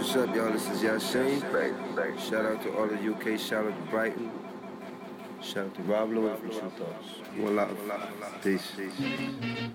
What's up, y'all? This is Yashane. Shout out to all the UK. Shout out to Brighton. Shout out to Rob Lewis from True Thoughts. One love. Peace.